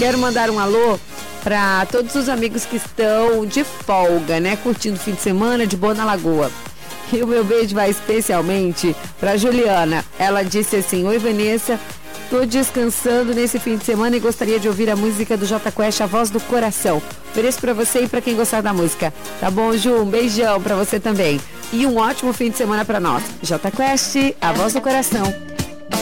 Quero mandar um alô para todos os amigos que estão de folga, né? Curtindo o fim de semana de boa na Lagoa. E o meu beijo vai especialmente para Juliana. Ela disse assim: oi, Vanessa, tô descansando nesse fim de semana e gostaria de ouvir a música do Jota Quest, A Voz do Coração. Ofereço para você e para quem gostar da música. Tá bom, Ju? Um beijão para você também. E um ótimo fim de semana para nós. Jota Quest, A Voz do Coração.